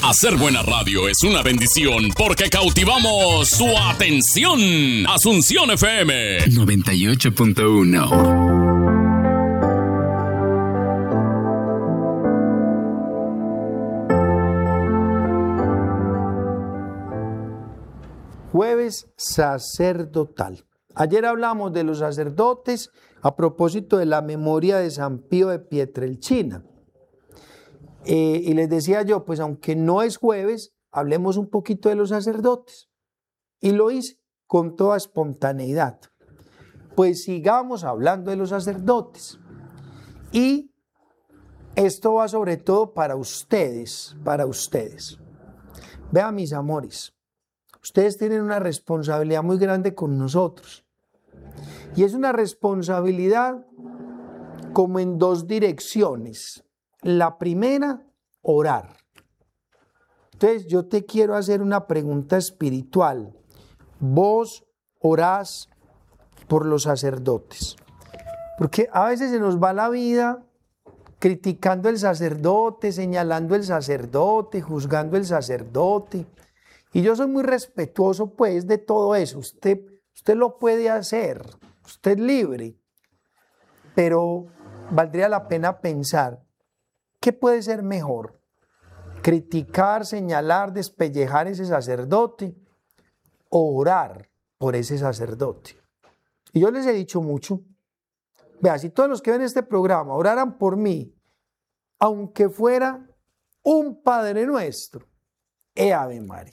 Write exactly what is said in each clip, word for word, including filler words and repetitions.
Hacer buena radio es una bendición porque cautivamos su atención. Asunción F M noventa y ocho punto uno. Jueves sacerdotal. Ayer hablamos de los sacerdotes a propósito de la memoria de San Pío de Pietrelcina. Eh, y les decía yo, pues aunque no es jueves, hablemos un poquito de los sacerdotes. Y lo hice con toda espontaneidad. Pues sigamos hablando de los sacerdotes. Y esto va sobre todo para ustedes, para ustedes. Vean, mis amores, ustedes tienen una responsabilidad muy grande con nosotros. Y es una responsabilidad como en dos direcciones. La primera, orar. Entonces yo te quiero hacer una pregunta espiritual. ¿Vos orás por los sacerdotes? Porque a veces se nos va la vida criticando el sacerdote, señalando el sacerdote, juzgando el sacerdote. Y yo soy muy respetuoso pues de todo eso. Usted, usted lo puede hacer, usted es libre. Pero valdría la pena pensar, ¿qué puede ser mejor? ¿Criticar, señalar, despellejar ese sacerdote o orar por ese sacerdote? Y yo les he dicho mucho, vea, si todos los que ven este programa oraran por mí, aunque fuera un Padre Nuestro, ¡eh, Ave María!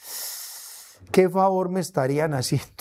¿Qué favor me estarían haciendo?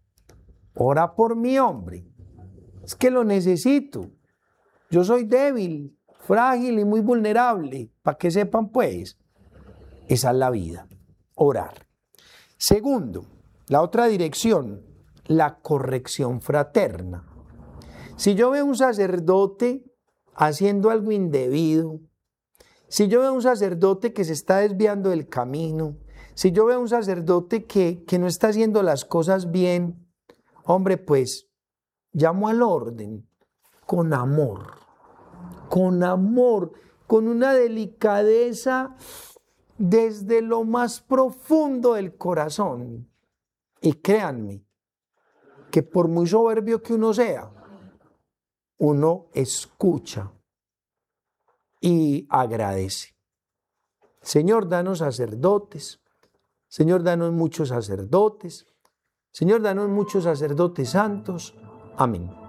Ora por mí, hombre. Es que lo necesito. Yo soy débil, frágil y muy vulnerable. Para que sepan, pues, esa es la vida. Orar. Segundo, la otra dirección, la corrección fraterna. Si yo veo un sacerdote haciendo algo indebido, si yo veo un sacerdote que se está desviando del camino, si yo veo un sacerdote que, que no está haciendo las cosas bien, hombre, pues llamo al orden con amor, con amor, con una delicadeza desde lo más profundo del corazón. Y créanme que por muy soberbio que uno sea, uno escucha y agradece. Señor, danos sacerdotes. Señor, danos muchos sacerdotes. Señor, danos muchos sacerdotes santos. Amén.